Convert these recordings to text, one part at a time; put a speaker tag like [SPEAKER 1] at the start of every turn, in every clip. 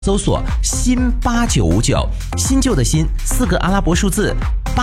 [SPEAKER 1] 搜索新8959，新旧的新4个阿拉伯数字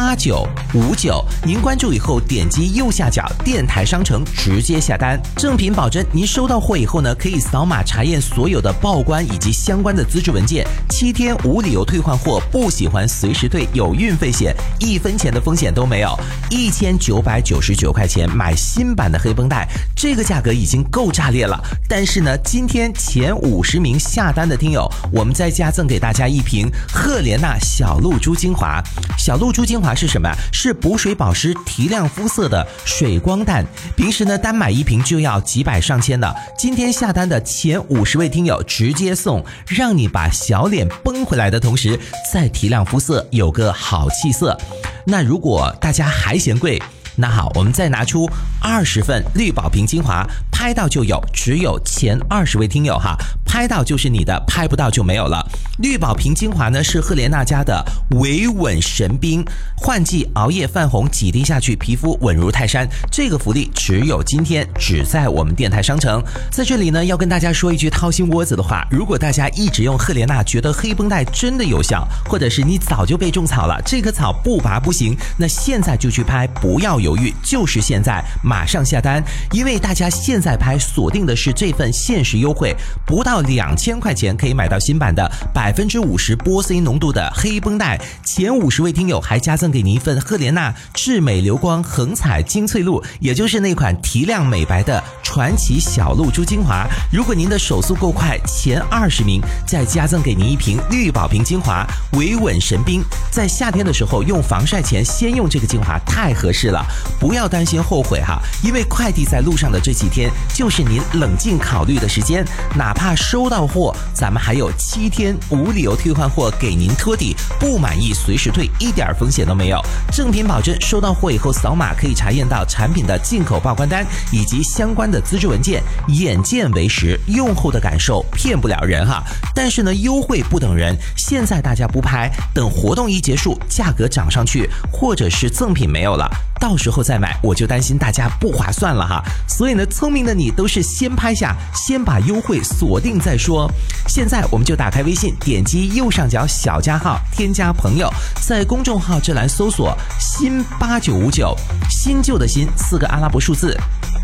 [SPEAKER 1] 8959，您关注以后点击右下角电台商城直接下单，正品保真。您收到货以后呢，可以扫码查验所有的报关以及相关的资质文件，7天无理由退换货，不喜欢随时退，有运费险，1分钱的风险都没有。1999块钱买新版的黑绷带，这个价格已经够炸裂了。但是呢，今天前50名下单的听友，我们再加赠给大家一瓶赫莲娜小露珠精华。小露珠精华是什么？是补水保湿提亮肤色的水光弹，平时呢单买一瓶就要几百上千的，今天下单的前50位听友直接送，让你把小脸绷回来的同时再提亮肤色，有个好气色。那如果大家还嫌贵，那好，我们再拿出20份绿宝瓶精华，拍到就有，只有前20位听友哈，拍到就是你的，拍不到就没有了。绿宝瓶精华呢是赫莲娜家的维稳神兵，换季熬夜泛红，几滴下去皮肤稳如泰山，这个福利只有今天，只在我们电台商城。在这里呢，要跟大家说一句掏心窝子的话，如果大家一直用赫莲娜觉得黑绷带真的有效，或者是你早就被种草了，这棵草不拔不行，那现在就去拍，不要犹豫，就是现在马上下单，因为大家现在拍锁定的是这份限时优惠，不到2000块钱可以买到新版的50%玻璃浓度的黑绷带，前50位听友还加赠给您一份赫莲娜至美流光横彩精粹露，也就是那款提亮美白的传奇小露珠精华。如果您的手速够快，前20名再加赠给您一瓶绿宝瓶精华维稳神兵，在夏天的时候用防晒前先用这个精华太合适了，不要担心后悔哈，因为快递在路上的这几天就是您冷静考虑的时间，哪怕收到货，咱们还有7天无理由退换货给您托底，不满意随时退，一点风险都没有。正品保真，收到货以后扫码可以查验到产品的进口报关单以及相关的资质文件，眼见为实，用后的感受骗不了人哈。但是呢，优惠不等人，现在大家不拍，等活动一结束，价格涨上去，或者是赠品没有了，到时候再买，我就担心大家不划算了哈。所以呢，聪明的你都是先拍下，先把优惠锁定再说。现在我们就打开微信，点击右上角小加号，添加朋友，在公众号这栏搜索新8959，新旧的新4个阿拉伯数字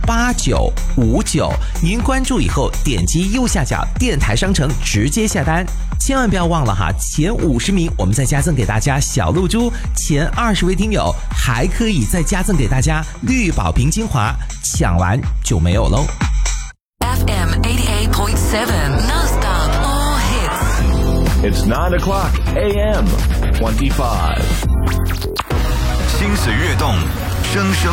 [SPEAKER 1] 8959，您关注以后点击右下角电台商城直接下单。千万不要忘了哈，前50名我们再加赠给大家小露珠，前20位听友还可以再加赠给大家绿宝瓶精华，抢完就没有喽。
[SPEAKER 2] FM 88.7 Non-stop all hits.
[SPEAKER 3] It's 9 o'clock AM 25.
[SPEAKER 4] 心随悦动，声声